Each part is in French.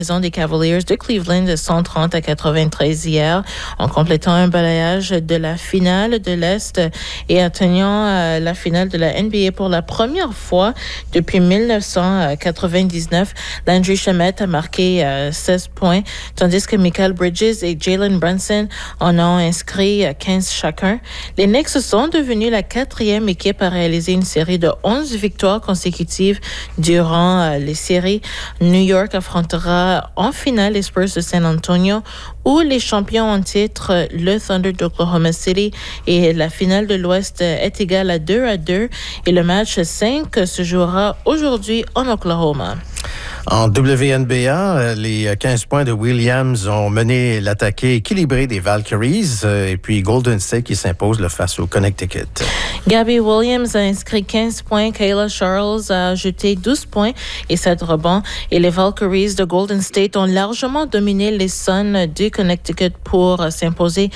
Des Cavaliers de Cleveland de 130-93 hier, en complétant un balayage de la finale de l'Est et atteignant la finale de la NBA pour la première fois depuis 1999. Landry Shamet a marqué 16 points, tandis que Mikal Bridges et Jalen Brunson en ont inscrit 15 chacun. Les Knicks sont devenus la 4e équipe à réaliser une série de 11 victoires consécutives durant les séries. New York affrontera en finale les Spurs de San Antonio, où les champions en titre, le Thunder d'Oklahoma City, et la finale de l'Ouest est égale à 2-2 et le match 5 se jouera aujourd'hui en Oklahoma. En WNBA, les 15 points de Williams ont mené l'attaqué équilibré des Valkyries et puis Golden State qui s'impose face au Connecticut. Gabby Williams a inscrit 15 points, Kayla Charles a ajouté 12 points et 7 rebonds et les Valkyries de Golden State ont largement dominé les Suns du Connecticut pour s'imposer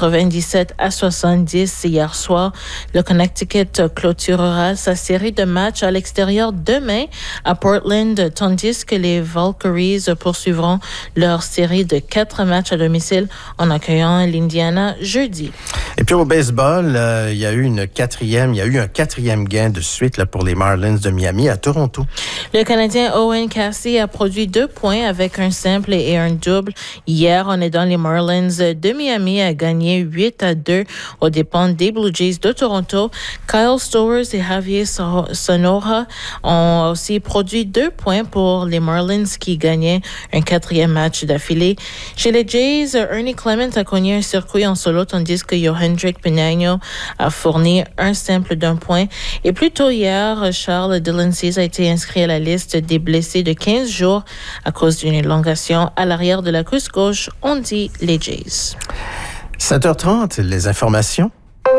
97-70 hier soir. Le Connecticut clôturera sa série de matchs à l'extérieur demain à Portland, tandis que les Valkyries poursuivront leur série de 4 matchs à domicile en accueillant l'Indiana jeudi. Et puis au baseball, il y a eu un quatrième gain de suite pour les Marlins de Miami à Toronto. Le Canadien Owen Cassidy a produit 2 points avec un simple et un double. Hier, en aidant les Marlins de Miami à gagner 8-2 aux dépens des Blue Jays de Toronto. Kyle Stowers et Javier Sonora ont aussi produit 2 points pour les Marlins qui gagnaient un 4e match d'affilée. Chez les Jays, Ernie Clement a cogné un circuit en solo tandis que Yohendrick Pinagno a fourni un simple d'1 point. Et plus tôt hier, Charles Delancey a été inscrit à la liste des blessés de 15 jours à cause d'une élongation à l'arrière de la cuisse gauche, on dit les Jays. 7h30, les informations.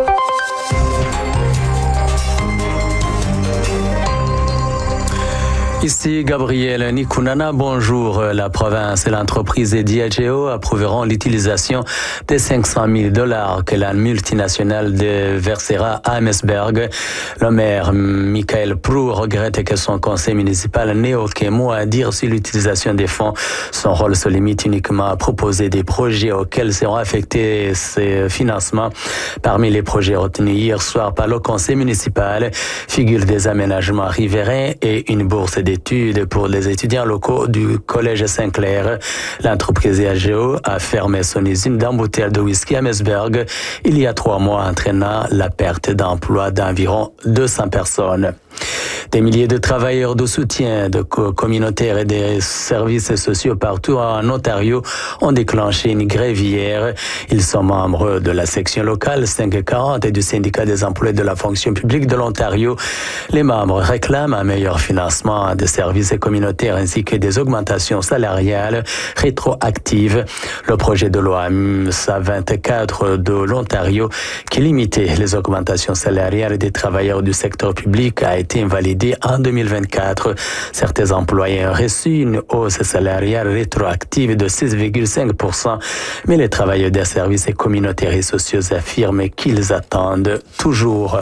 Ici Gabriel Nikunana, bonjour. La province et l'entreprise Diageo approuveront l'utilisation des $500,000 que la multinationale versera à Amesberg. Le maire Michael Prou regrette que son conseil municipal n'ait aucun mot à dire sur l'utilisation des fonds. Son rôle se limite uniquement à proposer des projets auxquels seront affectés ces financements. Parmi les projets retenus hier soir par le conseil municipal figurent des aménagements riverains et une bourse d'études pour les étudiants locaux du collège Saint-Clair. L'entreprise Diageo a fermé son usine d'embouteillage de whisky à Amesberg il y a 3 mois, entraînant la perte d'emploi d'environ 200 personnes. Des milliers de travailleurs de soutien de communautaires et des services sociaux partout en Ontario ont déclenché une grève hier. Ils sont membres de la section locale 540 et du syndicat des employés de la fonction publique de l'Ontario. Les membres réclament un meilleur financement des services communautaires ainsi que des augmentations salariales rétroactives. Le projet de loi MSA 24 de l'Ontario qui limitait les augmentations salariales des travailleurs du secteur public a été invalidé en 2024. Certains employés ont reçu une hausse salariale rétroactive de 6,5%, mais les travailleurs des services communautaires et sociaux affirment qu'ils attendent toujours.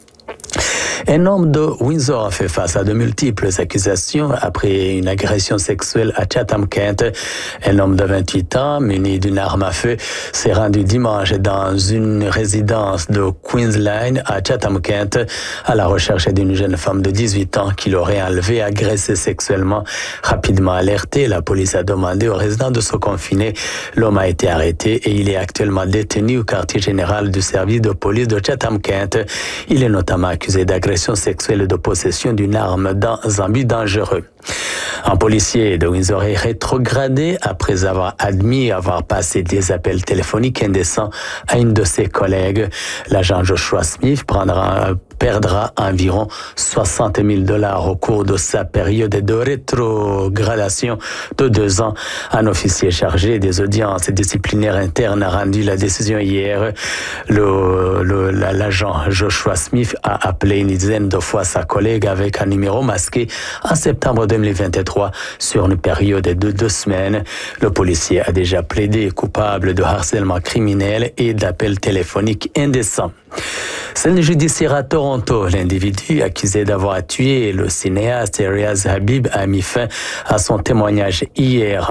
Un homme de Windsor a fait face à de multiples accusations après une agression sexuelle à Chatham-Kent. Un homme de 28 ans, muni d'une arme à feu, s'est rendu dimanche dans une résidence de Queensline à Chatham-Kent à la recherche d'une jeune femme de 18 ans qui l'aurait enlevée et agressée sexuellement. Rapidement alerté, la police a demandé aux résidents de se confiner. L'homme a été arrêté et il est actuellement détenu au quartier général du service de police de Chatham-Kent. Il est notamment accusé d'agression sexuelle et de possession d'une arme dans un but dangereux. Un policier de Windsor est rétrogradé après avoir admis avoir passé des appels téléphoniques indécents à une de ses collègues. L'agent Joshua Smith perdra environ $60,000 au cours de sa période de rétrogradation de 2 ans. Un officier chargé des audiences disciplinaires internes a rendu la décision hier. L'agent Joshua Smith a appelé une dizaine de fois sa collègue avec un numéro masqué en septembre 2023 sur une période de 2 semaines. Le policier a déjà plaidé coupable de harcèlement criminel et d'appels téléphoniques indécents. Scène judiciaire à Toronto, l'individu accusé d'avoir tué le cinéaste Riaz Habib a mis fin à son témoignage hier